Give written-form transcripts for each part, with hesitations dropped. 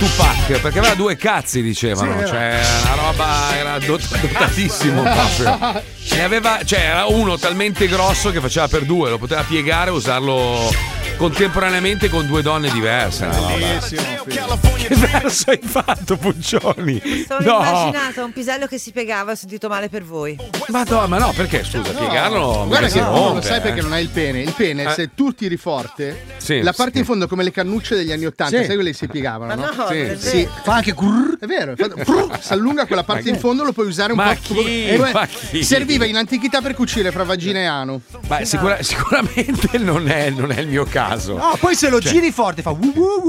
Tupac, perché aveva 2 cazzi, dicevano. Sì, cioè, una roba, era dotatissimo proprio. Ne aveva, cioè, era uno talmente grosso che faceva per 2, lo poteva piegare e usarlo contemporaneamente con 2 donne diverse. Che verso hai fatto, Puccioni? Sono immaginato un pisello che si piegava, ho sentito male per voi. Ma no, perché? Scusa, piegarlo. Guarda che rompe, lo sai perché non hai il pene. Il pene, se tu tiri forte, la parte in fondo come le cannucce degli anni 80, sai quelle che si piegavano, no? Ma no, sì. Fa anche è vero, si allunga quella parte in fondo, lo puoi usare un po'. Chi? Serviva in antichità per cucire fra vagina e ano. Ma sicuramente non è il mio caso. No, poi se lo giri forte fa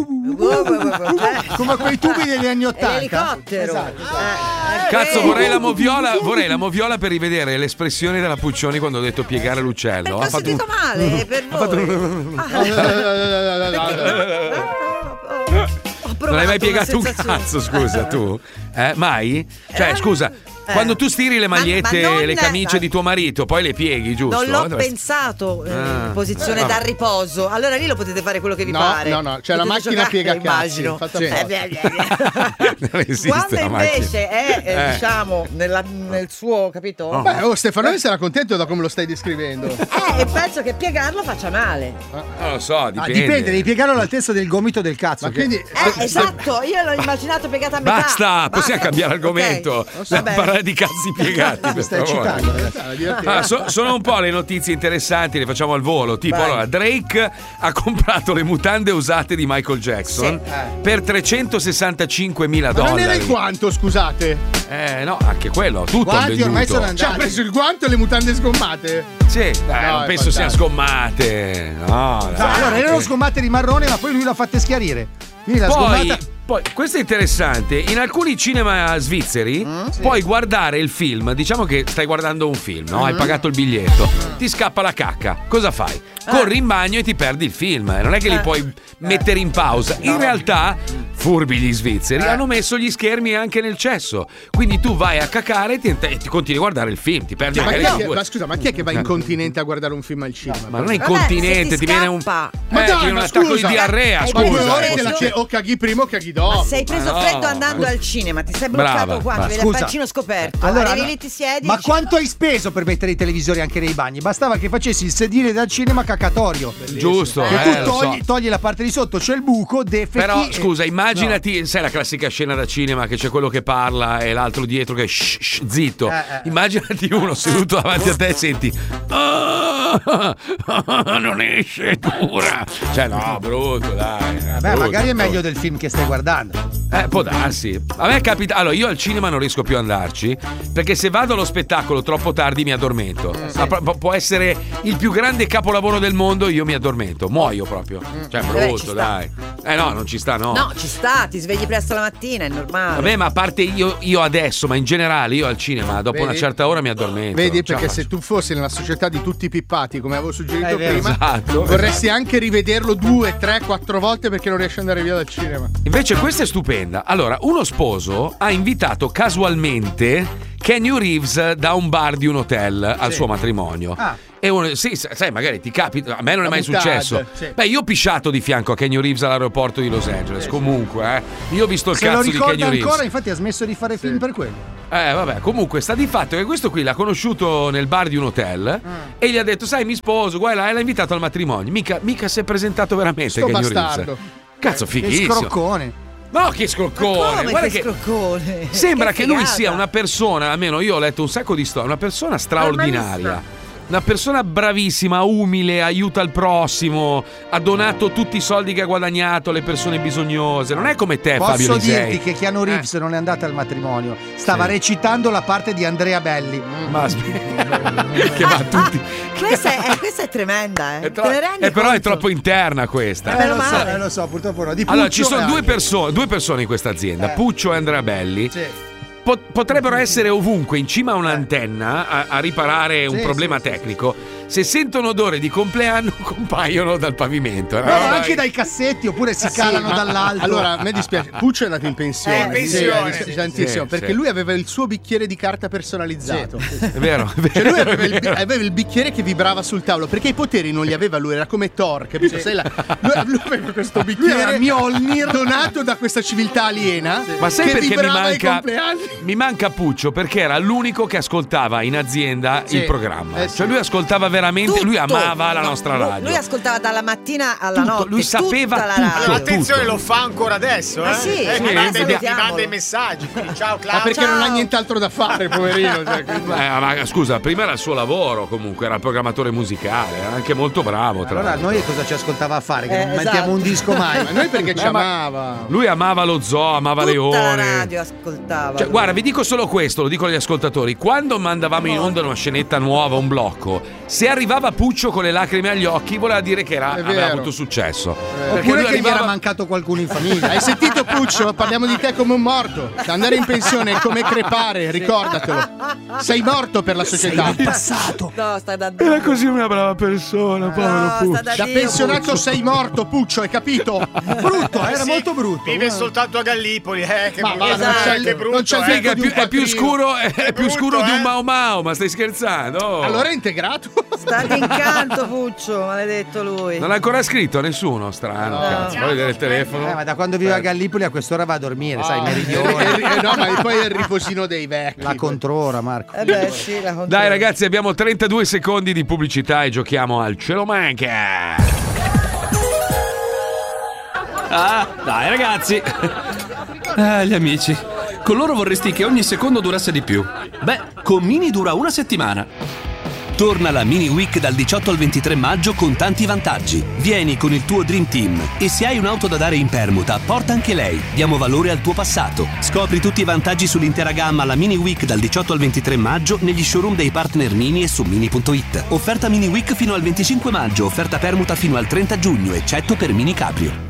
come quei tubi degli anni 80. L'elicottero. Esatto. Cazzo, vorrei la moviola per rivedere l'espressione della Puccioni quando ho detto piegare l'uccello. Ho sentito male per voi. Non hai mai piegato un cazzo, scusa, tu? Mai? Cioè, scusa, quando tu stiri le magliette e le camicie di tuo marito, poi le pieghi, giusto? Non l'ho pensato in posizione da riposo. Allora lì lo potete fare quello che vi pare. No, c'è la macchina piega cazzi. Quando invece è, diciamo, nel suo, capito? Beh, Stefanone sarà contento da come lo stai descrivendo. E penso che piegarlo faccia male. Non lo so, dipende. Dipende, devi piegarlo all'altezza del gomito del cazzo. Ma quindi esatto, io l'ho immaginato piegata a metà. Basta, possiamo cambiare argomento. Parlare di cazzi piegati. Stai citando. Sono un po' le notizie interessanti, le facciamo al volo. Tipo, allora, Drake ha comprato le mutande usate di Michael Jackson per $365.000. Ma non era il guanto, scusate. No, anche quello. Tutto guanti ormai sono andati. Cioè, ha preso il guanto e le mutande sgommate? Sì, non penso siano sgommate. No, allora erano sgommate di marrone, ma poi lui l'ha fatte schiarire. Quindi la sgommata. Poi, questo è interessante, in alcuni cinema svizzeri puoi guardare il film, diciamo che stai guardando un film, no? Hai pagato il biglietto, ti scappa la cacca, cosa fai? Corri in bagno e ti perdi il film, non è che li puoi mettere in pausa. In realtà, furbi gli svizzeri, hanno messo gli schermi anche nel cesso, quindi tu vai a cacare e ti continui a guardare il film, ti perdi ma scusa, ma chi è che va incontinente a guardare un film al cinema? Ma non è incontinente, ti viene un attacco di diarrea, scusa. O caghi prima o caghi dopo. Ma sei preso freddo andando al cinema, ti sei bloccato qua, ti vedi il bacino scoperto. Allora, arrivi lì, ti siedi. Ma quanto hai speso per mettere i televisori anche nei bagni? Bastava che facessi il sedile dal cinema cacatorio. Giusto. Che tu togli la parte di sotto, c'è il buco, defechi. Però scusa, immaginati, sai la classica scena da cinema che c'è quello che parla e l'altro dietro che zitto. Immaginati uno seduto davanti a te e senti non esce dura. Cioè no, brutto, dai. Vabbè, magari è meglio del film che stai guardando. Può darsi. A me capita. Allora, io al cinema non riesco più ad andarci perché se vado allo spettacolo troppo tardi mi addormento. Può essere il più grande capolavoro del mondo, io mi addormento, muoio proprio. Cioè, brutto, dai. No, non ci sta, no. No, ci sta, ti svegli presto la mattina, è normale. Vabbè, ma a parte io adesso, ma in generale io al cinema dopo una certa ora mi addormento. Vedi, perché se tu fossi nella società di tutti i pippati, come avevo suggerito prima, vorresti anche rivederlo 2, 3, 4 volte perché non riesci ad andare via dal cinema. Invece questa è stupenda. Allora, uno sposo ha invitato casualmente Keanu Reeves da un bar di un hotel al suo matrimonio. E uno, sai, magari ti capita, a me non è mai successo. Beh, io ho pisciato di fianco a Keanu Reeves all'aeroporto di Los Angeles. Comunque, io ho visto il cazzo di Keanu Reeves. Ancora, infatti ha smesso di fare film per quello. Vabbè, comunque sta di fatto che questo qui l'ha conosciuto nel bar di un hotel e gli ha detto, sai, mi sposo, guarda, e l'ha invitato al matrimonio. Mica si è presentato veramente Keanu Reeves. Cazzo, fighissimo. Che scroccone. No, che scroccone! Guarda che scroccone! Sembra che lui sia una persona, almeno io ho letto un sacco di storie, una persona straordinaria. Una persona bravissima, umile, aiuta il prossimo, ha donato tutti i soldi che ha guadagnato alle persone bisognose. Non è come te, Fabio Lisei. Posso dirti che Keanu Reeves non è andato al matrimonio, stava recitando la parte di Andrea Belli. Ma che va tutti. Questa è tremenda, però è troppo interna questa. Lo so, purtroppo no. Allora, ci sono due persone in questa azienda, Puccio e Andrea Belli. Potrebbero essere ovunque in cima a un'antenna a riparare un problema tecnico. se sentono odore di compleanno compaiono dal pavimento. No, anche dai cassetti, oppure si calano dall'alto. Allora, a me dispiace. Puccio è andato in pensione. Tantissimo, perché lui aveva il suo bicchiere di carta personalizzato. È vero. Cioè lui aveva il bicchiere che vibrava sul tavolo, perché i poteri non li aveva lui, era come Thor, capito? Sai, lui aveva questo bicchiere Mjolnir donato da questa civiltà aliena. Ma sai perché mi manca Puccio? Perché era l'unico che ascoltava in azienda il programma. Cioè lui ascoltava veramente, tutto. Lui amava la nostra radio. Lui ascoltava dalla mattina alla notte. Lui sapeva tutto. Allora, attenzione, lo fa ancora adesso. Sì, mi manda i messaggi. Ciao Claudio. Ma perché non ha nient'altro da fare, poverino. Ma scusa, prima era il suo lavoro comunque, era il programmatore musicale, era anche molto bravo. Allora noi cosa ci ascoltava a fare? Che non mettiamo un disco mai. Ma noi perché ci amava. Lui amava lo zoo, amava Leone. La radio ascoltava. Cioè, guarda, vi dico solo questo, lo dico agli ascoltatori. Quando mandavamo in onda una scenetta nuova, un blocco, se arrivava Puccio con le lacrime agli occhi, voleva dire che aveva avuto successo. Oppure che gli era mancato qualcuno in famiglia. Hai sentito, Puccio? Parliamo di te come un morto. Andare in pensione è come crepare, ricordatelo. Sei morto per la società. Sei passato. No, stai da Era così una brava persona, povero Puccio. Da pensionato Puccio. Sei morto, Puccio, hai capito? Brutto, era molto brutto. Vive soltanto a Gallipoli, che brutto. Non c'è il è più scuro di un Mau Mau, ma stai scherzando? Allora è integrato. State in canto, Puccio, maledetto lui. Non ha ancora scritto nessuno, strano. Cazzo, vuoi vedere il telefono? Ma da quando vive a Gallipoli a quest'ora va a dormire, sai, meridione. No, ma poi è il riposino dei vecchi. La controra, Marco. Sì, la controra. Dai ragazzi, abbiamo 32 secondi di pubblicità e giochiamo al Ce lo manca. Dai ragazzi. Gli amici. Con loro vorresti che ogni secondo durasse di più. Beh, con Mini dura una settimana. Torna la Mini Week dal 18 al 23 maggio con tanti vantaggi. Vieni con il tuo Dream Team e se hai un'auto da dare in permuta, porta anche lei. Diamo valore al tuo passato. Scopri tutti i vantaggi sull'intera gamma alla Mini Week dal 18 al 23 maggio negli showroom dei partner Mini e su Mini.it. Offerta Mini Week fino al 25 maggio, offerta permuta fino al 30 giugno, eccetto per Mini Cabrio.